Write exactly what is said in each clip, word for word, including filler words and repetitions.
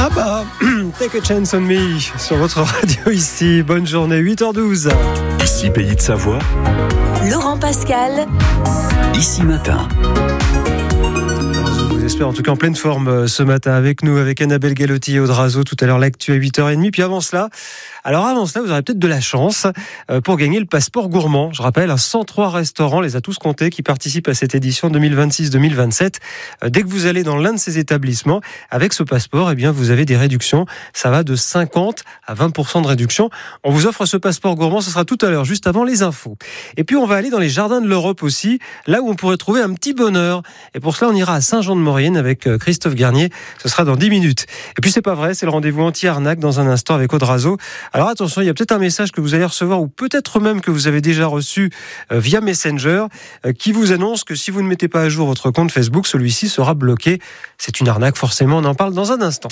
Ah bah, Take a Chance on Me sur votre radio ici. Bonne journée, huit heures douze. Ici Pays de Savoie. Laurent Pascal. Ici Matin. J'espère en tout cas en pleine forme ce matin avec nous, avec Annabelle Galotti et Aude Razo. Tout à l'heure, l'actu à huit heures trente. Puis avant cela, alors avant cela, vous aurez peut-être de la chance pour gagner le passeport gourmand. Je rappelle, cent trois restaurants, les a tous comptés, qui participent à cette édition deux mille vingt-six deux mille vingt-sept. Dès que vous allez dans l'un de ces établissements, avec ce passeport, eh bien, vous avez des réductions. Ça va de cinquante à vingt pour cent de réduction. On vous offre ce passeport gourmand, ce sera tout à l'heure, juste avant les infos. Et puis, on va aller dans les jardins de l'Europe aussi, là où on pourrait trouver un petit bonheur. Et pour cela, on ira à Saint-Jean-de-Maurienne avec Christophe Garnier. Ce sera dans dix minutes. Et puis, c'est pas vrai, c'est le rendez-vous anti-arnaque dans un instant avec Aude Razo. Alors attention, il y a peut-être un message que vous allez recevoir ou peut-être même que vous avez déjà reçu euh, via Messenger euh, qui vous annonce que si vous ne mettez pas à jour votre compte Facebook, celui-ci sera bloqué. C'est une arnaque forcément, on en parle dans un instant.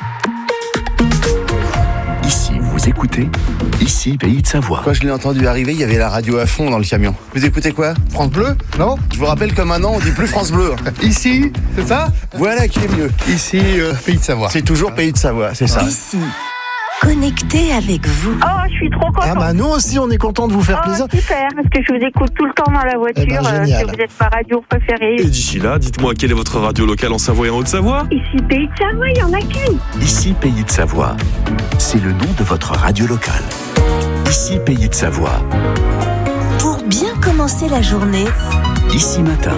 Ici, vous écoutez Ici Pays de Savoie. Quand je l'ai entendu arriver, il y avait la radio à fond dans le camion. Vous écoutez quoi ? France Bleu ? Non ? Je vous rappelle que maintenant, on dit plus France Bleu. Ici, c'est ça ? Voilà qui est mieux. Ici, euh, Pays de Savoie. C'est toujours Pays de Savoie, c'est ça. Ici, connecté avec vous. Oh, je suis trop contente. Ah bah nous aussi, on est content de vous faire Oh, plaisir. super, parce que je vous écoute tout le temps dans la voiture. Eh ben, euh, génial. que vous êtes ma radio préférée. Et d'ici là, dites-moi, quelle est votre radio locale en Savoie et en Haute-Savoie ? Ici, Pays de Savoie, il y en a qu'une. Ici Pays de Savoie. C'est le nom de votre radio locale. Ici Pays de Savoie. Pour bien commencer la journée, Ici Matin.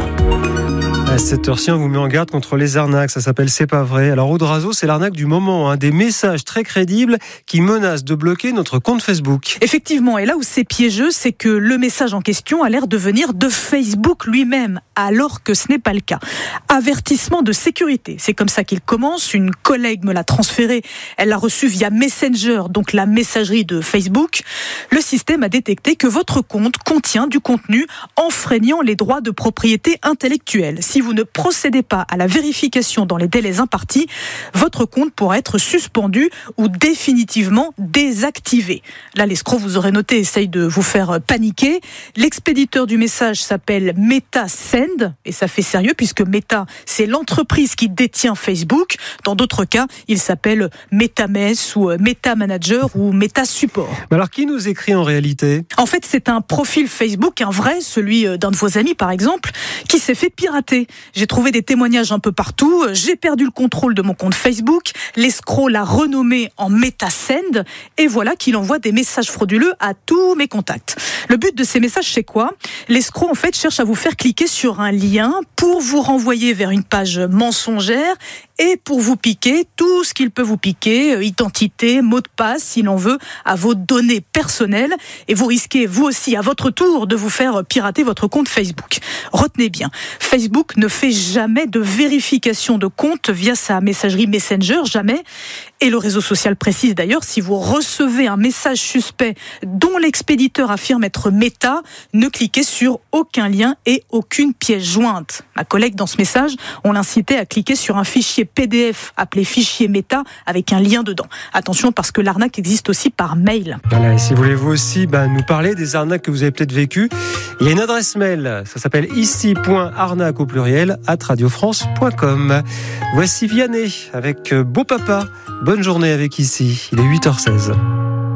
À cette heure-ci, on vous met en garde contre les arnaques. Ça s'appelle C'est pas vrai. Alors, Aude Razo, c'est l'arnaque du moment. Hein. Des messages très crédibles qui menacent de bloquer notre compte Facebook. Effectivement, et là où c'est piégeux, c'est que le message en question a l'air de venir de Facebook lui-même, alors que ce n'est pas le cas. Avertissement de sécurité, c'est comme ça qu'il commence. Une collègue me l'a transféré, elle l'a reçu via Messenger, donc la messagerie de Facebook. Le système a détecté que votre compte contient du contenu enfreignant les droits de propriété intellectuelle. Si vous ne procédez pas à la vérification dans les délais impartis, votre compte pourra être suspendu ou définitivement désactivé. Là, l'escroc, vous aurez noté, essaye de vous faire paniquer. L'expéditeur du message s'appelle MetaSend, et ça fait sérieux puisque Meta, c'est l'entreprise qui détient Facebook. Dans d'autres cas, il s'appelle MetaMess ou MetaManager ou MetaSupport. Alors, qui nous écrit en réalité ? En fait, c'est un profil Facebook, un vrai, celui d'un de vos amis par exemple, qui s'est fait pirater. J'ai trouvé des témoignages un peu partout. J'ai perdu le contrôle de mon compte Facebook. L'escroc l'a renommé en MetaSend. Et voilà qu'il envoie des messages frauduleux à tous mes contacts. Le but de ces messages, c'est quoi ? L'escroc, en fait, cherche à vous faire cliquer sur un lien pour vous renvoyer vers une page mensongère et pour vous piquer tout ce qu'il peut vous piquer, identité, mot de passe, s'il en veut, à vos données personnelles. Et vous risquez, vous aussi, à votre tour, de vous faire pirater votre compte Facebook. Retenez bien, Facebook ne fait jamais de vérification de compte via sa messagerie Messenger, jamais. Et le réseau social précise d'ailleurs, si vous recevez un message suspect dont l'expéditeur affirme être Meta, ne cliquez sur aucun lien et aucune pièce jointe. Ma collègue dans ce message, on l'incitait à cliquer sur un fichier P D F appelé fichier Meta avec un lien dedans. Attention parce que l'arnaque existe aussi par mail. Voilà, et si vous voulez vous aussi bah, nous parler des arnaques que vous avez peut-être vécues, il y a une adresse mail, ça s'appelle ici point arnaque au pluriel at radio france point com. Voici Vianney avec Beau Papa. Bonne journée avec Ici, il est huit heures seize.